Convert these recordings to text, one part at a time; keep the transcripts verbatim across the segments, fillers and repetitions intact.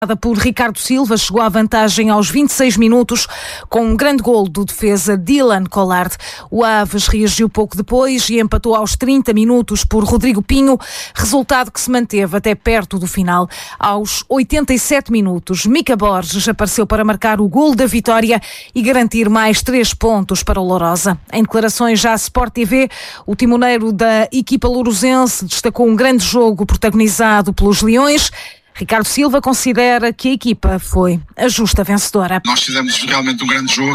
Por Ricardo Silva, chegou à vantagem aos vinte e seis minutos com um grande golo do defesa Dylan Collard. O Aves reagiu pouco depois e empatou aos trinta minutos por Rodrigo Pinho, resultado que se manteve até perto do final. Aos oitenta e sete minutos, Mica Borges apareceu para marcar o golo da vitória e garantir mais três pontos para o Lourosa. Em declarações já à Sport T V, o timoneiro da equipa lourosense destacou um grande jogo protagonizado pelos Leões. Ricardo Silva considera que a equipa foi a justa vencedora. Nós fizemos realmente um grande jogo.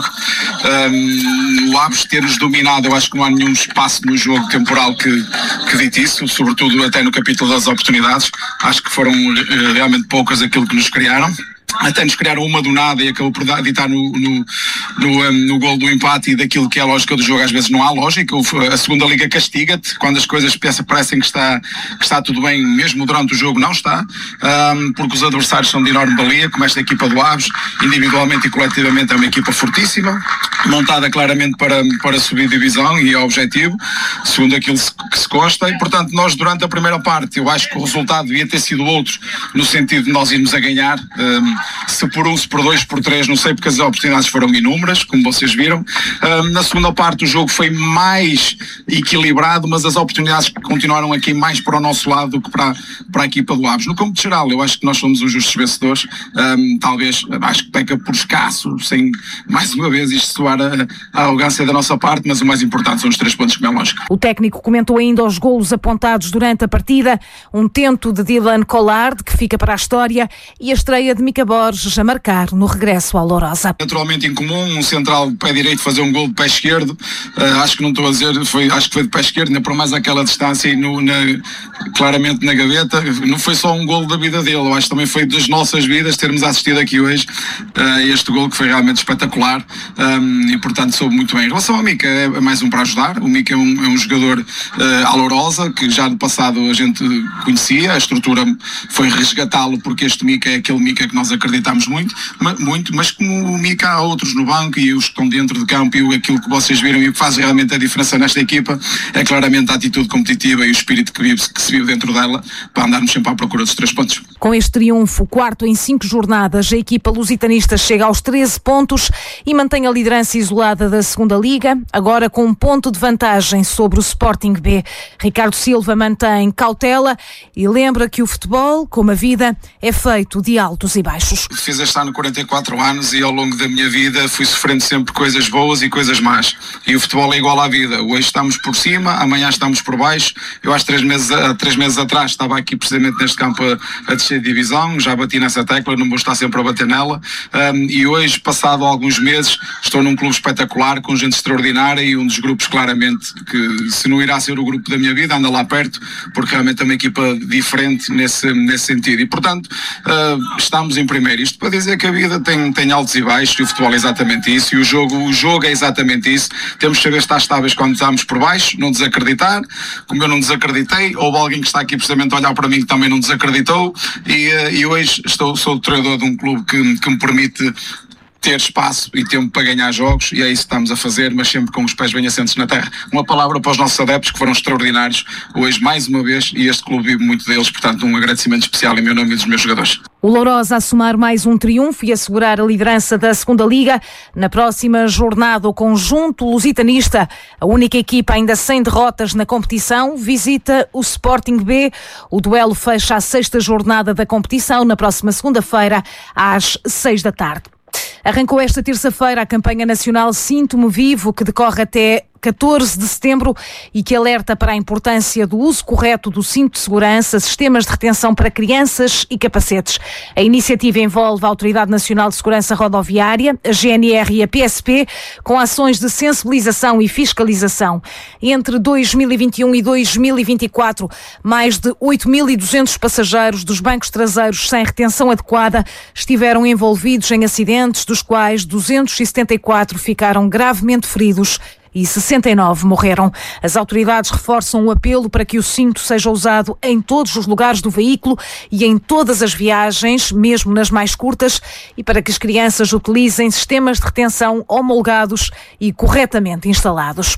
Um, o Aves ter-nos dominado, eu acho que não há nenhum espaço no jogo temporal que, que dite isso, sobretudo até no capítulo das oportunidades. Acho que foram uh, realmente poucas aquilo que nos criaram. Até nos criaram uma do nada e acabou por ditar no, no, no, um, no gol do empate, e daquilo que é a lógica do jogo às vezes não há lógica. A segunda liga castiga-te quando as coisas parecem que está, que está tudo bem, mesmo durante o jogo não está, um, porque os adversários são de enorme valia, como esta equipa do Aves, individualmente e coletivamente é uma equipa fortíssima, montada claramente para, para subir divisão e é o objetivo, segundo aquilo que se consta, e portanto nós durante a primeira parte, eu acho que o resultado devia ter sido outro, no sentido de nós irmos a ganhar, um, se por um, se por dois, por três, não sei, porque as oportunidades foram inúmeras, como vocês viram. Um, na segunda parte o jogo foi mais equilibrado, mas as oportunidades continuaram aqui mais para o nosso lado do que para, para a equipa do Aves. No cômputo geral, eu acho que nós somos os justos vencedores, um, talvez, acho que peca por escasso, sem, mais uma vez, isto soar a, a arrogância da nossa parte, mas o mais importante são os três pontos, como é lógico. O técnico comentou ainda os golos apontados durante a partida, um tento de Dylan Collard, que fica para a história, e a estreia de Mica Borges a marcar no regresso ao Lourosa. Naturalmente incomum, um central de pé direito fazer um gol de pé esquerdo, uh, acho que não estou a dizer, foi, acho que foi de pé esquerdo, ainda por mais aquela distância e no, na, claramente na gaveta. Não foi só um gol da vida dele, eu acho que também foi das nossas vidas termos assistido aqui hoje uh, este gol, que foi realmente espetacular, um, e portanto soube muito bem. Em relação ao Mica, é mais um para ajudar. O Mica é um, é um jogador uh, à Lourosa, que já no passado a gente conhecia, a estrutura foi resgatá-lo, porque este Mica é aquele Mica que nós acreditamos muito, muito, mas como o Mica, há outros no banco e os que estão dentro de campo, e aquilo que vocês viram e o que faz realmente a diferença nesta equipa é claramente a atitude competitiva e o espírito que, vive, que se vive dentro dela, para andarmos sempre à procura dos três pontos. Com este triunfo, quarto em cinco jornadas, a equipa lusitanista chega aos treze pontos e mantém a liderança isolada da segunda Liga, agora com um ponto de vantagem sobre o Sporting B. Ricardo Silva mantém cautela e lembra que o futebol, como a vida, é feito de altos e baixos. Fiz este ano quarenta e quatro anos e ao longo da minha vida fui sofrendo sempre coisas boas e coisas más. E o futebol é igual à vida. Hoje estamos por cima, amanhã estamos por baixo. Eu acho que três meses, três meses atrás estava aqui precisamente neste campo a, a descer de divisão, já bati nessa tecla, não vou estar sempre a bater nela. Um, e hoje, passado alguns meses, estou num clube espetacular, com gente extraordinária e um dos grupos claramente que, se não irá ser o grupo da minha vida, anda lá perto, porque realmente é uma equipa diferente nesse, nesse sentido. E portanto, uh, estamos em primeiro. Isto para dizer que a vida tem, tem altos e baixos, e o futebol é exatamente isso, e o jogo, o jogo é exatamente isso. Temos que saber estar estáveis quando estamos por baixo, não desacreditar, como eu não desacreditei. Houve alguém que está aqui precisamente a olhar para mim que também não desacreditou, e, e hoje estou, sou o treinador de um clube que, que me permite ter espaço e tempo para ganhar jogos, e é isso que estamos a fazer, mas sempre com os pés bem assentes na terra. Uma palavra para os nossos adeptos, que foram extraordinários hoje mais uma vez, e este clube vive muito deles, portanto um agradecimento especial em meu nome e dos meus jogadores. O Lourosa a somar mais um triunfo e assegurar a liderança da segunda Liga. Na próxima jornada, o conjunto lusitanista, a única equipa ainda sem derrotas na competição, visita o Sporting B. O duelo fecha a sexta jornada da competição na próxima segunda-feira, às seis da tarde. Arrancou esta terça-feira a campanha nacional Sinto-me Vivo, que decorre até catorze de setembro e que alerta para a importância do uso correto do cinto de segurança, sistemas de retenção para crianças e capacetes. A iniciativa envolve a Autoridade Nacional de Segurança Rodoviária, a G N R e a P S P, com ações de sensibilização e fiscalização. Entre dois mil e vinte e um e dois mil e vinte e quatro, mais de oito mil e duzentos passageiros dos bancos traseiros sem retenção adequada estiveram envolvidos em acidentes, dos quais duzentos e setenta e quatro ficaram gravemente feridos e sessenta e nove morreram. As autoridades reforçam o apelo para que o cinto seja usado em todos os lugares do veículo e em todas as viagens, mesmo nas mais curtas, e para que as crianças utilizem sistemas de retenção homologados e corretamente instalados.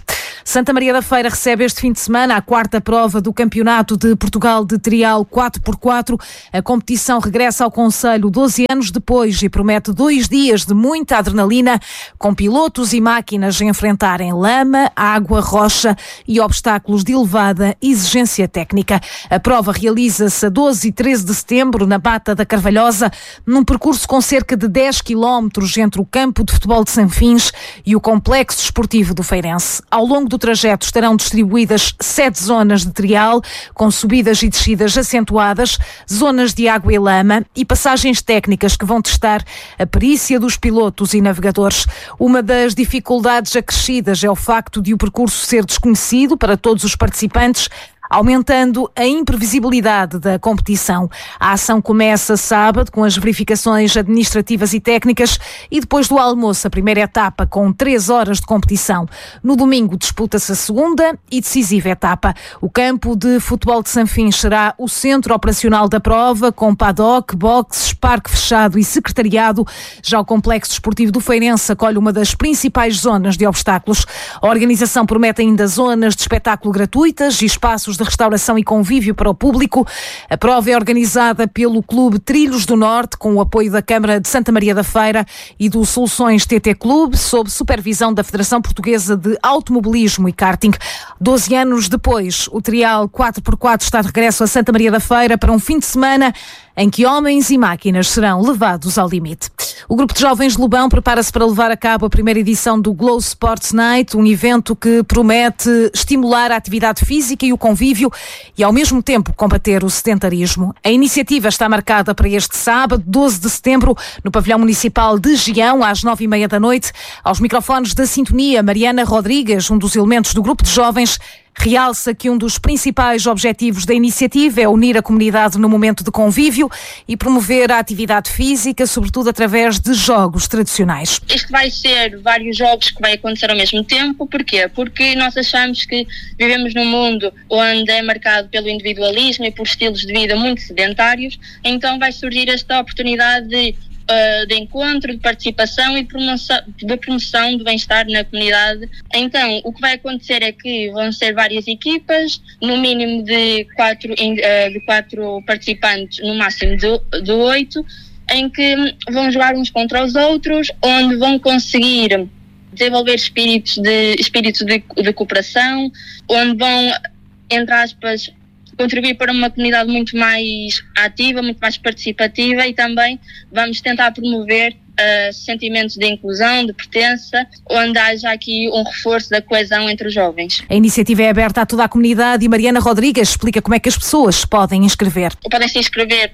Santa Maria da Feira recebe este fim de semana a quarta prova do Campeonato de Portugal de Trial quatro por quatro. A competição regressa ao concelho doze anos depois e promete dois dias de muita adrenalina, com pilotos e máquinas a enfrentarem lama, água, rocha e obstáculos de elevada exigência técnica. A prova realiza-se a doze e treze de setembro na Mata da Carvalhosa, num percurso com cerca de dez quilómetros entre o campo de futebol de Sanfins e o complexo desportivo do Feirense. Ao longo do trajeto estarão distribuídas sete zonas de trial, com subidas e descidas acentuadas, zonas de água e lama e passagens técnicas que vão testar a perícia dos pilotos e navegadores. Uma das dificuldades acrescidas é o facto de o percurso ser desconhecido para todos os participantes, aumentando a imprevisibilidade da competição. A ação começa sábado com as verificações administrativas e técnicas e depois do almoço a primeira etapa com três horas de competição. No domingo disputa-se a segunda e decisiva etapa. O campo de futebol de Sanfins será o centro operacional da prova, com paddock, boxes, parque fechado e secretariado. Já o complexo desportivo do Feirense acolhe uma das principais zonas de obstáculos. A organização promete ainda zonas de espetáculo gratuitas e espaços de restauração e convívio para o público. A prova é organizada pelo Clube Trilhos do Norte, com o apoio da Câmara de Santa Maria da Feira e do Soluções T T Clube, sob supervisão da Federação Portuguesa de Automobilismo e Karting. doze anos depois, o Trial quatro por quatro está de regresso a Santa Maria da Feira para um fim de semana em que homens e máquinas serão levados ao limite. O grupo de jovens de Lobão prepara-se para levar a cabo a primeira edição do Glow Sports Night, um evento que promete estimular a atividade física e o convívio e, ao mesmo tempo, combater o sedentarismo. A iniciativa está marcada para este sábado, doze de setembro, no Pavilhão Municipal de Gião, às nove e meia da noite. Aos microfones da Sintonia, Mariana Rodrigues, um dos elementos do grupo de jovens, realça que um dos principais objetivos da iniciativa é unir a comunidade no momento de convívio e promover a atividade física, sobretudo através de jogos tradicionais. Isto vai ser vários jogos que vai acontecer ao mesmo tempo. Porquê? Porque nós achamos que vivemos num mundo onde é marcado pelo individualismo e por estilos de vida muito sedentários, então vai surgir esta oportunidade de de encontro, de participação e de promoção, de promoção do bem-estar na comunidade. Então, o que vai acontecer é que vão ser várias equipas, no mínimo de quatro, de quatro participantes, no máximo de, de oito, em que vão jogar uns contra os outros, onde vão conseguir desenvolver espíritos de, espíritos de, de cooperação, onde vão, entre aspas, contribuir para uma comunidade muito mais ativa, muito mais participativa, e também vamos tentar promover uh, sentimentos de inclusão, de pertença, onde haja aqui um reforço da coesão entre os jovens. A iniciativa é aberta a toda a comunidade e Mariana Rodrigues explica como é que as pessoas se podem inscrever. Podem se inscrever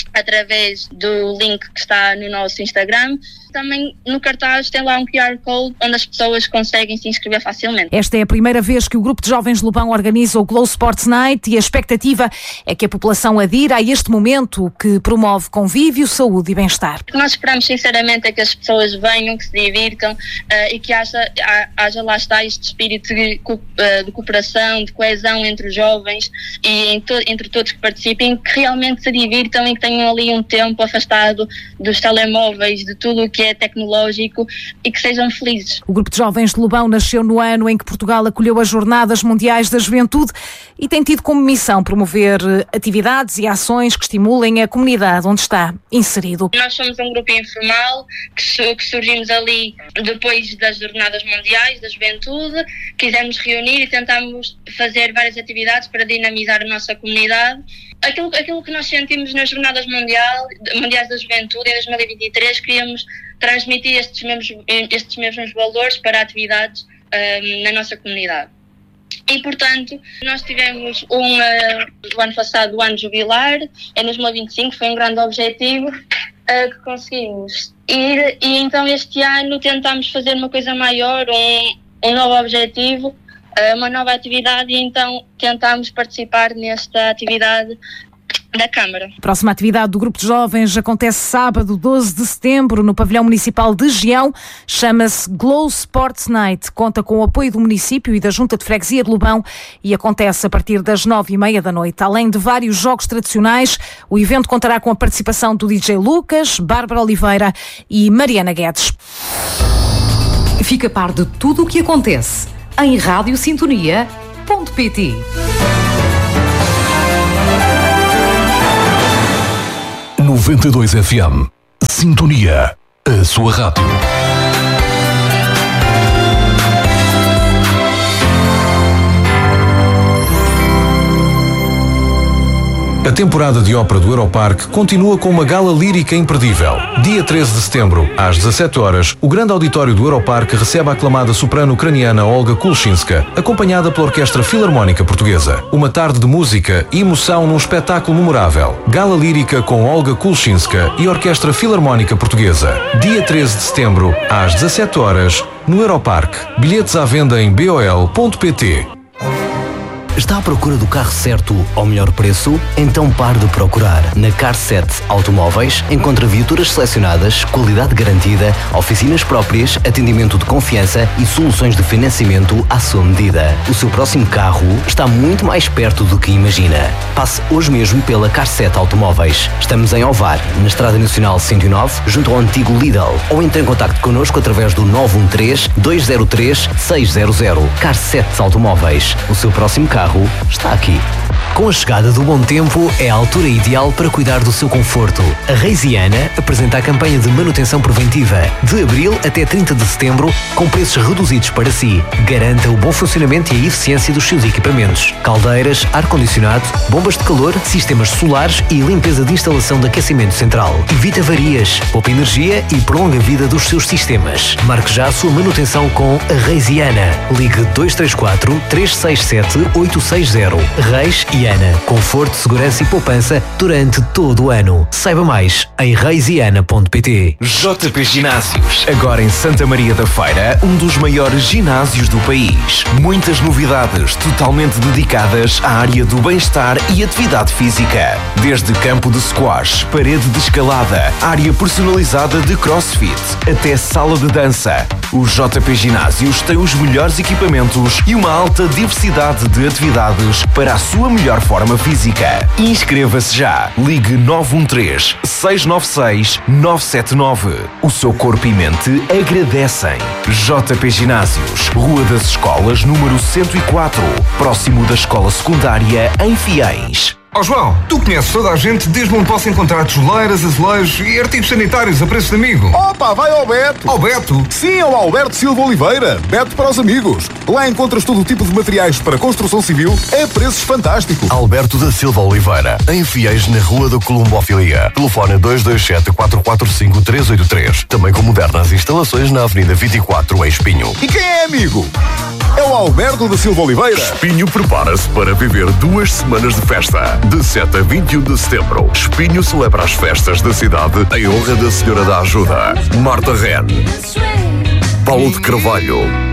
através do link que está no nosso Instagram. Também no cartaz tem lá um Q R Code onde as pessoas conseguem se inscrever facilmente. Esta é a primeira vez que o grupo de jovens de Lobão organiza o Glow Sports Night e a expectativa é que a população adira a este momento que promove convívio, saúde e bem-estar. O que nós esperamos sinceramente é que as pessoas venham, que se divirtam uh, e que haja, haja lá está este espírito de, uh, de cooperação, de coesão entre os jovens e em to, entre todos que participem, que realmente se divirtam e que tenham ali um tempo afastado dos telemóveis, de tudo o que é tecnológico, e que sejam felizes. O grupo de jovens de Lobão nasceu no ano em que Portugal acolheu as Jornadas Mundiais da Juventude e tem tido como missão promover atividades e ações que estimulem a comunidade onde está inserido. Nós somos um grupo informal que, que surgimos ali depois das Jornadas Mundiais da Juventude. Quisemos reunir e tentamos fazer várias atividades para dinamizar a nossa comunidade. Aquilo, aquilo que nós sentimos nas Jornadas Mundial, Mundiais da Juventude em dois mil e vinte e três, queríamos transmitir estes mesmos, estes mesmos valores para atividades um, na nossa comunidade. E, portanto, nós tivemos um, uh, o ano passado, o ano jubilar, em dois mil e vinte e cinco, foi um grande objetivo uh, que conseguimos ir, e então este ano tentámos fazer uma coisa maior, um, um novo objetivo, uma nova atividade, e então tentámos participar nesta atividade da Câmara. A próxima atividade do Grupo de Jovens acontece sábado, doze de setembro, no Pavilhão Municipal de Gião. Chama-se Glow Sports Night. Conta com o apoio do município e da Junta de Freguesia de Lobão e acontece a partir das nove e meia da noite. Além de vários jogos tradicionais, o evento contará com a participação do D J Lucas, Bárbara Oliveira e Mariana Guedes. Fica a par de tudo o que acontece. em rádio sintonia ponto pt. noventa e dois F M. Sintonia. A sua rádio. A temporada de ópera do Europarque continua com uma gala lírica imperdível. Dia treze de setembro, às dezassete horas, o grande auditório do Europarque recebe a aclamada soprano ucraniana Olga Kulchinska, acompanhada pela Orquestra Filarmónica Portuguesa. Uma tarde de música e emoção num espetáculo memorável. Gala lírica com Olga Kulchinska e Orquestra Filarmónica Portuguesa. Dia treze de setembro, às dezassete horas, no Europarque. Bilhetes à venda em b o l ponto p t. Está à procura do carro certo ao melhor preço? Então pare de procurar. Na Carset Automóveis encontra viaturas selecionadas, qualidade garantida, oficinas próprias, atendimento de confiança e soluções de financiamento à sua medida. O seu próximo carro está muito mais perto do que imagina. Passe hoje mesmo pela Carset Automóveis. Estamos em Ovar, na Estrada Nacional cento e nove, junto ao antigo Lidl. Ou entre em contacto connosco através do nove um três, dois zero três, seis zero zero. Carset Automóveis. O seu próximo carro está aqui. Com a chegada do bom tempo, é a altura ideal para cuidar do seu conforto. A Reisiana apresenta a campanha de manutenção preventiva de abril até trinta de setembro, com preços reduzidos para si. Garanta o bom funcionamento e a eficiência dos seus equipamentos. Caldeiras, ar-condicionado, bombas de calor, sistemas solares e limpeza de instalação de aquecimento central. Evita avarias, poupa energia e prolonga a vida dos seus sistemas. Marque já a sua manutenção com a Reisiana. Ligue dois três quatro, três seis sete, oito seis zero. Reis e Ana. Conforto, segurança e poupança durante todo o ano. Saiba mais em reisiana ponto p t. J P Ginásios. Agora em Santa Maria da Feira, um dos maiores ginásios do país. Muitas novidades totalmente dedicadas à área do bem-estar e atividade física. Desde campo de squash, parede de escalada, área personalizada de crossfit, até sala de dança. O J P Ginásios tem os melhores equipamentos e uma alta diversidade de atividades para a sua melhor forma física. Inscreva-se já. Ligue nove um três, seis nove seis, nove sete nove. O seu corpo e mente agradecem. J P Ginásios, Rua das Escolas, número cento e quatro, próximo da Escola Secundária em Fiéis. Ó oh, João, tu conheces toda a gente desde onde posso encontrar tijoleiras, azulejos e artigos sanitários a preço de amigo. Opa, vai ao Beto! Ao Beto? Sim, ao Alberto Silva Oliveira. Beto para os amigos. Lá encontras todo o tipo de materiais para construção civil a preços fantásticos. Alberto da Silva Oliveira, em Fiéis, na Rua da Colombofilia. Telefone dois dois sete, quatro quatro cinco, três oito três. Também com modernas instalações na Avenida vinte e quatro, em Espinho. E quem é amigo? É o Alberto da Silva Oliveira. Espinho prepara-se para viver duas semanas de festa. De sete a vinte e um de setembro, Espinho celebra as festas da cidade em honra da Senhora da Ajuda. Marta Ren, Paulo de Carvalho,